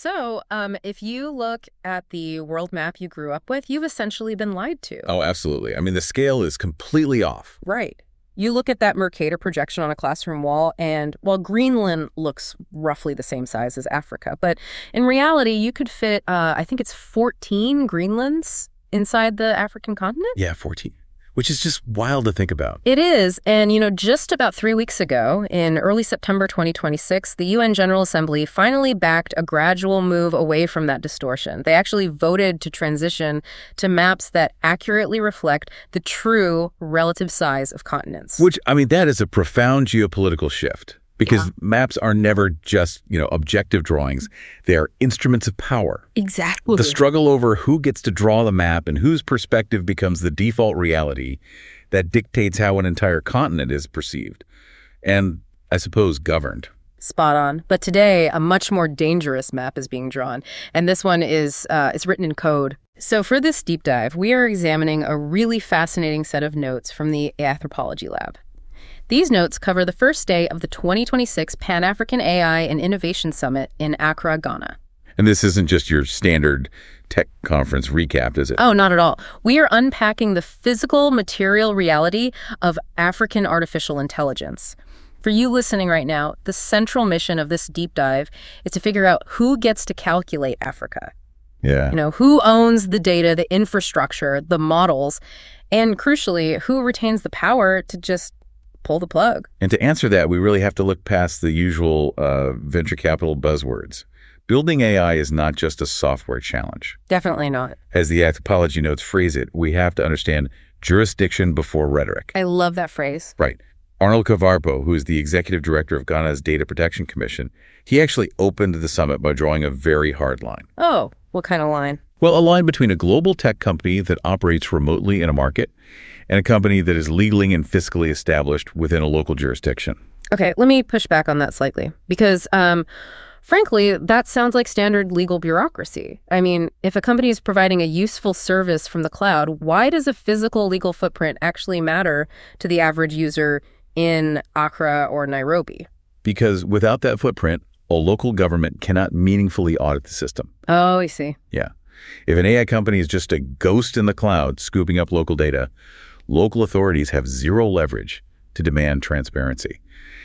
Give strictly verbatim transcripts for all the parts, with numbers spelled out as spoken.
So, um, if you look at the world map you grew up with, you've essentially been lied to. Oh, absolutely. I mean, the scale is completely off. Right. You look at that Mercator projection on a classroom wall, and, well, Greenland looks roughly the same size as Africa. But in reality, you could fit, uh, I think it's fourteen Greenlands inside the African continent? Yeah, fourteen. Which is just wild to think about. It is. And, you know, just about three weeks ago, in early September twenty twenty-six, the U N General Assembly finally backed a gradual move away from that distortion. They actually voted to transition to maps that accurately reflect the true relative size of continents. Which, I mean, that is a profound geopolitical shift. Because yeah. maps are never just, you know, objective drawings. They are instruments of power. Exactly. The struggle over who gets to draw the map and whose perspective becomes the default reality that dictates how an entire continent is perceived and, I suppose, governed. Spot on. But today, a much more dangerous map is being drawn. And this one is uh, it's written in code. So for this deep dive, we are examining a really fascinating set of notes from the Anthropology Lab. These notes cover the first day of the twenty twenty-six Pan-African A I and Innovation Summit in Accra, Ghana. And this isn't just your standard tech conference recap, is it? Oh, not at all. We are unpacking the physical, material reality of African artificial intelligence. For you listening right now, the central mission of this deep dive is to figure out who gets to calculate Africa. Yeah. You know, who owns the data, the infrastructure, the models, and crucially, who retains the power to just pull the plug. And to answer that, we really have to look past the usual uh, venture capital buzzwords. Building A I is not just a software challenge. Definitely not. As the Anthropology notes phrase it, we have to understand jurisdiction before rhetoric. I love that phrase. Right. Arnold Kavarpo, who is the executive director of Ghana's Data Protection Commission, he actually opened the summit by drawing a very hard line. Oh, what kind of line? Well, a line between a global tech company that operates remotely in a market and a company that is legally and fiscally established within a local jurisdiction. Okay, let me push back on that slightly because, um, frankly, that sounds like standard legal bureaucracy. I mean, if a company is providing a useful service from the cloud, why does a physical legal footprint actually matter to the average user in Accra or Nairobi? Because without that footprint, a local government cannot meaningfully audit the system. Oh, I see. Yeah. If an A I company is just a ghost in the cloud scooping up local data, local authorities have zero leverage to demand transparency.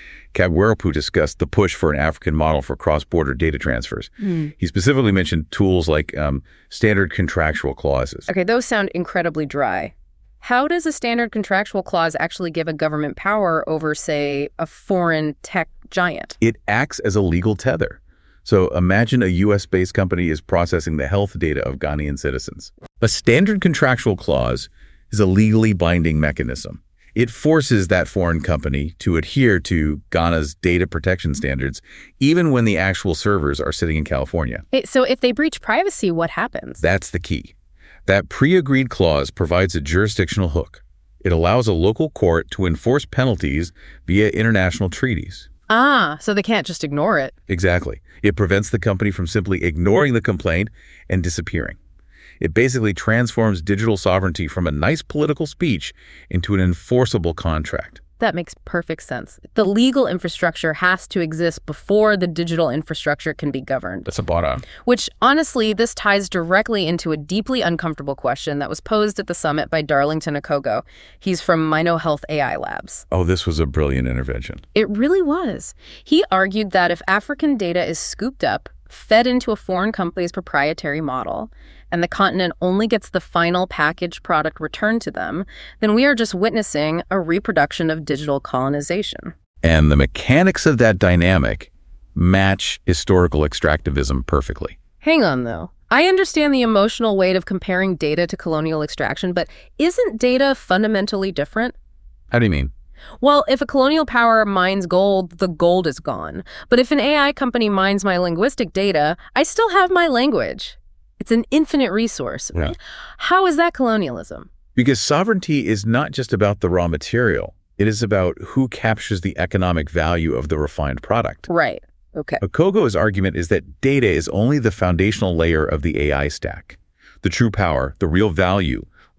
Kavarpo discussed the push for an African model for cross-border data transfers. Mm. He specifically mentioned tools like um, standard contractual clauses. Okay, those sound incredibly dry. How does a standard contractual clause actually give a government power over, say, a foreign tech giant? It acts as a legal tether. So imagine a U S-based company is processing the health data of Ghanaian citizens. A standard contractual clause is a legally binding mechanism. It forces that foreign company to adhere to Ghana's data protection standards, even when the actual servers are sitting in California. So if they breach privacy, what happens? That's the key. That pre-agreed clause provides a jurisdictional hook. It allows a local court to enforce penalties via international treaties. Ah, so they can't just ignore it. Exactly. It prevents the company from simply ignoring the complaint and disappearing. It basically transforms digital sovereignty from a nice political speech into an enforceable contract. That makes perfect sense. The legal infrastructure has to exist before the digital infrastructure can be governed. That's a bottom. Which, honestly, this ties directly into a deeply uncomfortable question that was posed at the summit by Darlington Okogo. He's from Mino Health A I Labs. Oh, this was a brilliant intervention. It really was. He argued that if African data is scooped up, fed into a foreign company's proprietary model, and the continent only gets the final packaged product returned to them, then we are just witnessing a reproduction of digital colonization. And the mechanics of that dynamic match historical extractivism perfectly. Hang on, though. I understand the emotional weight of comparing data to colonial extraction, but isn't data fundamentally different? How do you mean? Well, if a colonial power mines gold, the gold is gone. But if an A I company mines my linguistic data, I still have my language. It's an infinite resource. Yeah. How is that colonialism? Because sovereignty is not just about the raw material. It is about who captures the economic value of the refined product. Right. Okay. Okogo's argument is that data is only the foundational layer of the A I stack. The true power, the real value,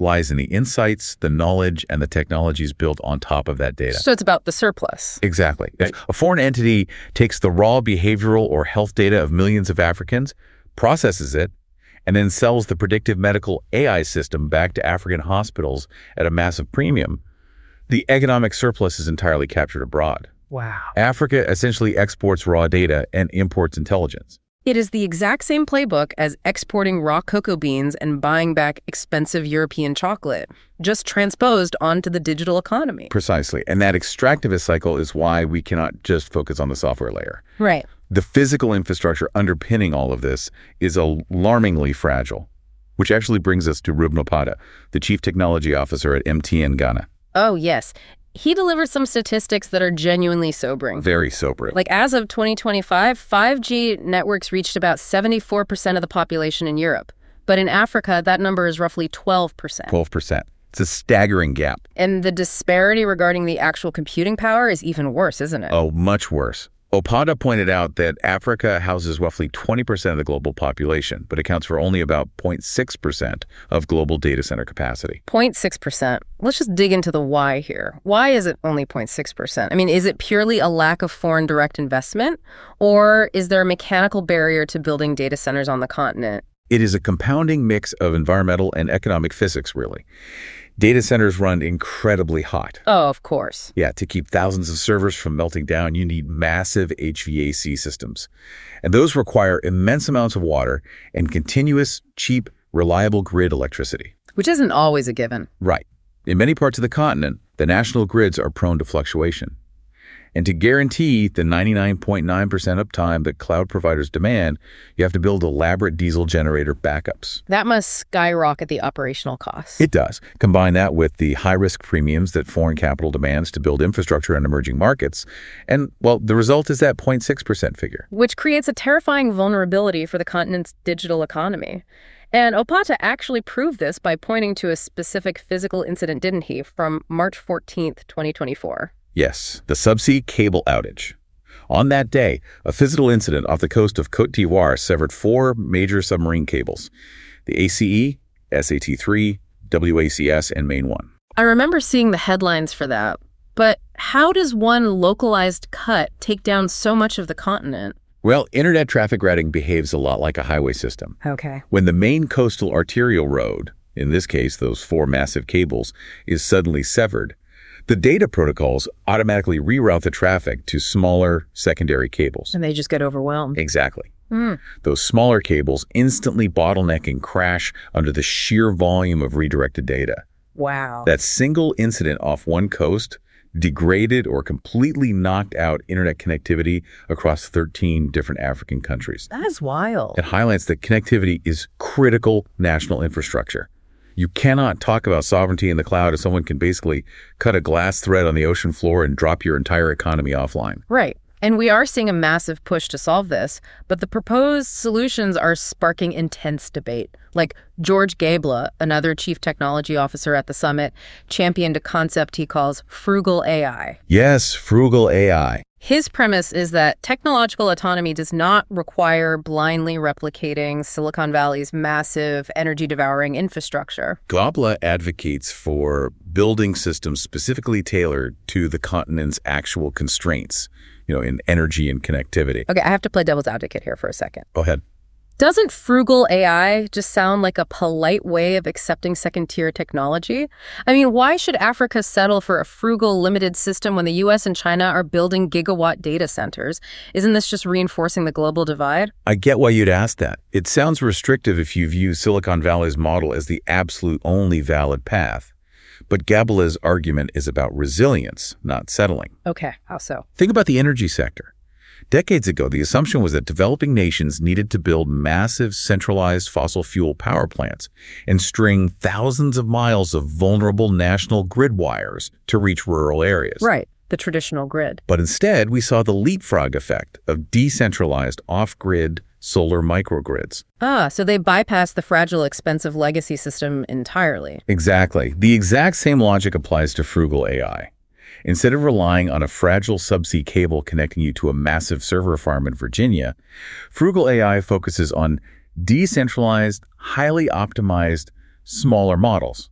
lies in the insights, the knowledge, and the technologies built on top of that data. So it's about the surplus. Exactly. If a foreign entity takes the raw behavioral or health data of millions of Africans, processes it, and then sells the predictive medical A I system back to African hospitals at a massive premium, the economic surplus is entirely captured abroad. Wow. Africa essentially exports raw data and imports intelligence. It is the exact same playbook as exporting raw cocoa beans and buying back expensive European chocolate, just transposed onto the digital economy. Precisely. And that extractivist cycle is why we cannot just focus on the software layer. Right. The physical infrastructure underpinning all of this is alarmingly fragile, which actually brings us to Reuben Opata, the Chief Technology Officer at M T N Ghana. Oh, yes. He delivers some statistics that are genuinely sobering. Very sobering. Like as of twenty twenty-five, five G networks reached about seventy-four percent of the population in Europe. But in Africa, that number is roughly twelve percent. twelve percent. It's a staggering gap. And the disparity regarding the actual computing power is even worse, isn't it? Oh, much worse. Opata pointed out that Africa houses roughly twenty percent of the global population, but accounts for only about zero point six percent of global data center capacity. zero point six percent. Let's just dig into the why here. Why is it only zero point six percent? I mean, is it purely a lack of foreign direct investment, or is there a mechanical barrier to building data centers on the continent? It is a compounding mix of environmental and economic physics, really. Data centers run incredibly hot. Oh, of course. Yeah, to keep thousands of servers from melting down, you need massive H V A C systems. And those require immense amounts of water and continuous, cheap, reliable grid electricity. Which isn't always a given. Right. In many parts of the continent, the national grids are prone to fluctuation. And to guarantee the ninety-nine point nine percent uptime that cloud providers demand, you have to build elaborate diesel generator backups. That must skyrocket the operational costs. It does. Combine that with the high-risk premiums that foreign capital demands to build infrastructure in emerging markets, and, well, the result is that zero point six percent figure. Which creates a terrifying vulnerability for the continent's digital economy. And Opata actually proved this by pointing to a specific physical incident, didn't he, from March fourteenth, twenty twenty-four. Yes, the subsea cable outage. On that day, a physical incident off the coast of Côte d'Ivoire severed four major submarine cables, the A C E, S A T three, W A C S, and Main one. I remember seeing the headlines for that, but how does one localized cut take down so much of the continent? Well, internet traffic routing behaves a lot like a highway system. Okay. When the main coastal arterial road, in this case those four massive cables, is suddenly severed, the data protocols automatically reroute the traffic to smaller secondary cables. And they just get overwhelmed. Exactly. Mm. Those smaller cables instantly bottleneck and crash under the sheer volume of redirected data. Wow. That single incident off one coast degraded or completely knocked out internet connectivity across thirteen different African countries. That's wild. It highlights that connectivity is critical national infrastructure. You cannot talk about sovereignty in the cloud if someone can basically cut a glass thread on the ocean floor and drop your entire economy offline. Right. And we are seeing a massive push to solve this, but the proposed solutions are sparking intense debate. Like George Gabler, another chief technology officer at the summit, championed a concept he calls frugal A I. Yes, frugal A I. His premise is that technological autonomy does not require blindly replicating Silicon Valley's massive, energy-devouring infrastructure. Gabler advocates for building systems specifically tailored to the continent's actual constraints, you know, in energy and connectivity. Okay, I have to play devil's advocate here for a second. Go ahead. Doesn't frugal A I just sound like a polite way of accepting second-tier technology? I mean, why should Africa settle for a frugal, limited system when the U S and China are building gigawatt data centers? Isn't this just reinforcing the global divide? I get why you'd ask that. It sounds restrictive if you view Silicon Valley's model as the absolute only valid path. But Gabler's argument is about resilience, not settling. Okay, how so? Think about the energy sector. Decades ago, the assumption was that developing nations needed to build massive centralized fossil fuel power plants and string thousands of miles of vulnerable national grid wires to reach rural areas. Right, the traditional grid. But instead, we saw the leapfrog effect of decentralized off-grid solar microgrids. Ah, so they bypassed the fragile, expensive legacy system entirely. Exactly. The exact same logic applies to frugal A I. Instead of relying on a fragile subsea cable connecting you to a massive server farm in Virginia, frugal A I focuses on decentralized, highly optimized, smaller models.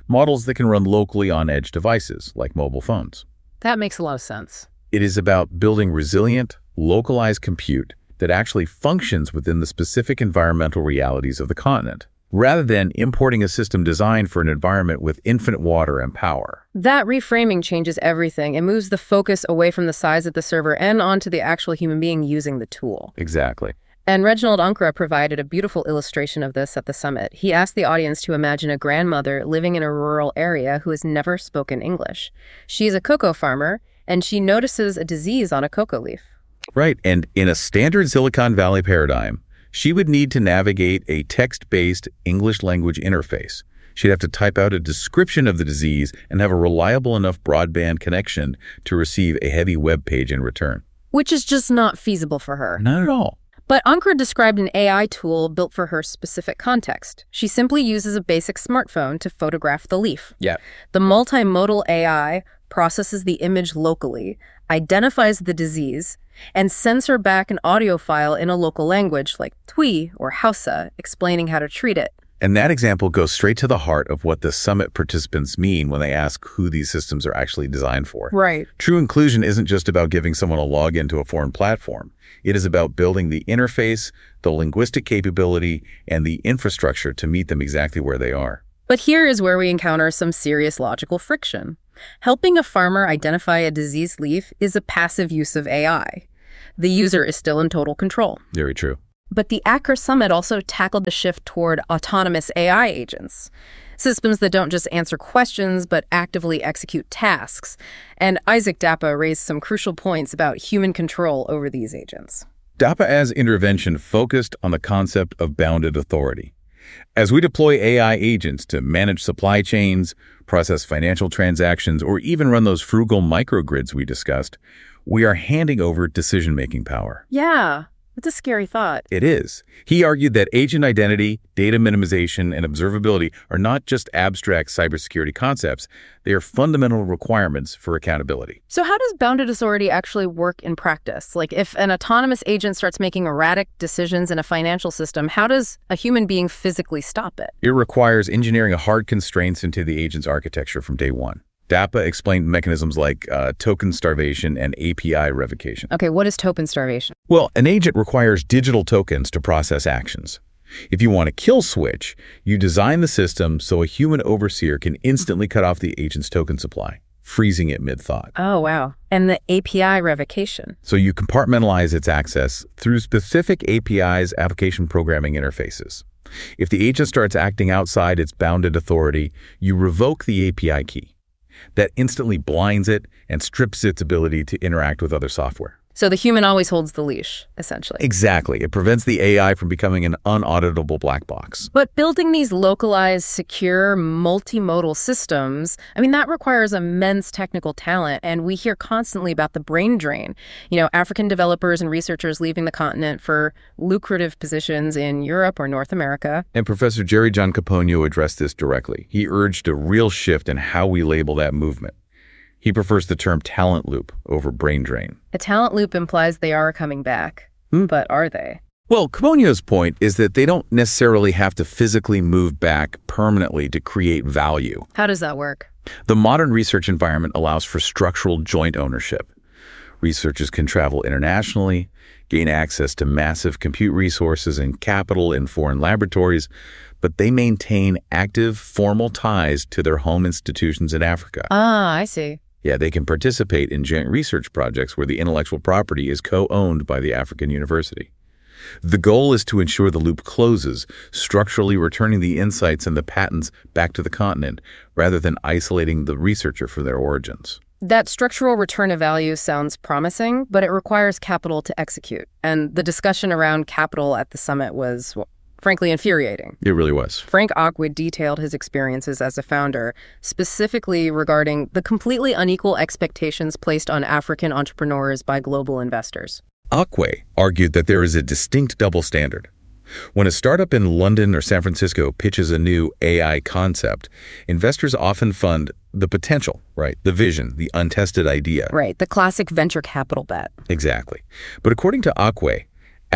models that can run locally on edge devices like mobile phones. That makes a lot of sense. It is about building resilient, localized compute that actually functions within the specific environmental realities of the continent, rather than importing a system designed for an environment with infinite water and power. That reframing changes everything. It moves the focus away from the size of the server and onto the actual human being using the tool. Exactly. And Reginald Unkra provided a beautiful illustration of this at the summit. He asked the audience to imagine a grandmother living in a rural area who has never spoken English. She's a cocoa farmer, and she notices a disease on a cocoa leaf. Right, and in a standard Silicon Valley paradigm, she would need to navigate a text-based English language interface. She'd have to type out a description of the disease and have a reliable enough broadband connection to receive a heavy web page in return. Which is just not feasible for her. Not at all. But Unkra described an A I tool built for her specific context. She simply uses a basic smartphone to photograph the leaf. Yeah. The multimodal A I processes the image locally, identifies the disease, and sends her back an audio file in a local language like Twi or Hausa, explaining how to treat it. And that example goes straight to the heart of what the summit participants mean when they ask who these systems are actually designed for. Right. True inclusion isn't just about giving someone a login to a foreign platform. It is about building the interface, the linguistic capability, and the infrastructure to meet them exactly where they are. But here is where we encounter some serious logical friction. Helping a farmer identify a diseased leaf is a passive use of A I. The user is still in total control. Very true. But the Accra Summit also tackled the shift toward autonomous A I agents, systems that don't just answer questions, but actively execute tasks. And Isaac Dapa raised some crucial points about human control over these agents. Dapa's intervention focused on the concept of bounded authority. As we deploy A I agents to manage supply chains, process financial transactions, or even run those frugal microgrids we discussed, we are handing over decision-making power. Yeah. It's a scary thought. It is. He argued that agent identity, data minimization, and observability are not just abstract cybersecurity concepts. They are fundamental requirements for accountability. So how does bounded authority actually work in practice? Like, if an autonomous agent starts making erratic decisions in a financial system, how does a human being physically stop it? It requires engineering hard constraints into the agent's architecture from day one. Dapa explained mechanisms like uh, token starvation and A P I revocation. Okay, what is token starvation? Well, an agent requires digital tokens to process actions. If you want to kill switch, you design the system so a human overseer can instantly cut off the agent's token supply, freezing it mid-thought. Oh, wow. And the A P I revocation? So you compartmentalize its access through specific A P Is, application programming interfaces. If the agent starts acting outside its bounded authority, you revoke the A P I key. That instantly blinds it and strips its ability to interact with other software. So the human always holds the leash, essentially. Exactly. It prevents the A I from becoming an unauditable black box. But building these localized, secure, multimodal systems, I mean, that requires immense technical talent. And we hear constantly about the brain drain. You know, African developers and researchers leaving the continent for lucrative positions in Europe or North America. And Professor Jerry John Caponio addressed this directly. He urged a real shift in how we label that movement. He prefers the term talent loop over brain drain. A talent loop implies they are coming back. Hmm. But are they? Well, Caponio's point is that they don't necessarily have to physically move back permanently to create value. How does that work? The modern research environment allows for structural joint ownership. Researchers can travel internationally, gain access to massive compute resources and capital in foreign laboratories, but they maintain active, formal ties to their home institutions in Africa. Ah, I see. Yeah, they can participate in joint research projects where the intellectual property is co-owned by the African university. The goal is to ensure the loop closes, structurally returning the insights and the patents back to the continent, rather than isolating the researcher from their origins. That structural return of value sounds promising, but it requires capital to execute. And the discussion around capital at the summit was, well, frankly, infuriating. It really was. Frank Akwe detailed his experiences as a founder, specifically regarding the completely unequal expectations placed on African entrepreneurs by global investors. Akwe argued that there is a distinct double standard. When a startup in London or San Francisco pitches a new A I concept, investors often fund the potential, right? The vision, the untested idea. Right, the classic venture capital bet. Exactly. But according to Akwe,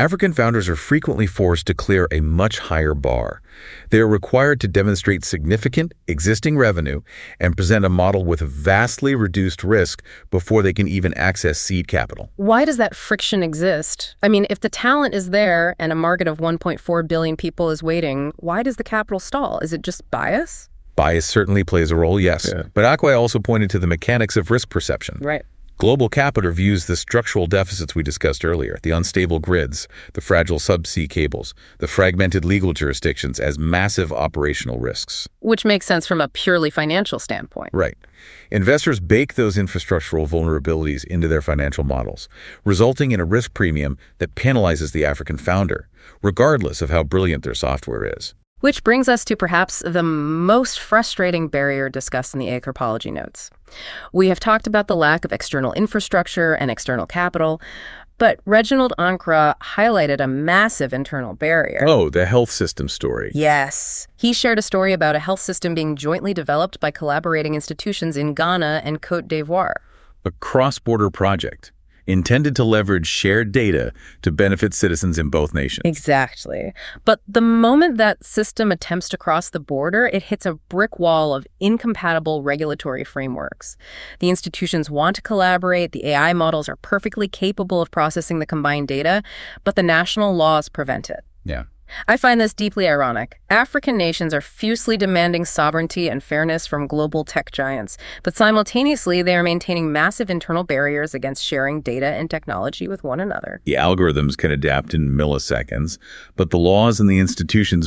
African founders are frequently forced to clear a much higher bar. They are required to demonstrate significant existing revenue and present a model with vastly reduced risk before they can even access seed capital. Why does that friction exist? I mean, if the talent is there and a market of one point four billion people is waiting, why does the capital stall? Is it just bias? Bias certainly plays a role, yes. Yeah. But Akwe also pointed to the mechanics of risk perception. Right. Global capital views the structural deficits we discussed earlier, the unstable grids, the fragile subsea cables, the fragmented legal jurisdictions as massive operational risks. Which makes sense from a purely financial standpoint. Right. Investors bake those infrastructural vulnerabilities into their financial models, resulting in a risk premium that penalizes the African founder, regardless of how brilliant their software is. Which brings us to perhaps the most frustrating barrier discussed in the Anthropology Notes. We have talked about the lack of external infrastructure and external capital, but Reginald Ankra highlighted a massive internal barrier. Oh, the health system story. Yes. He shared a story about a health system being jointly developed by collaborating institutions in Ghana and Côte d'Ivoire. A cross-border project intended to leverage shared data to benefit citizens in both nations. Exactly. But the moment that system attempts to cross the border, it hits a brick wall of incompatible regulatory frameworks. The institutions want to collaborate, the A I models are perfectly capable of processing the combined data, but the national laws prevent it. Yeah. I find this deeply ironic. African nations are fiercely demanding sovereignty and fairness from global tech giants, but simultaneously they are maintaining massive internal barriers against sharing data and technology with one another. The algorithms can adapt in milliseconds, but the laws and the institutions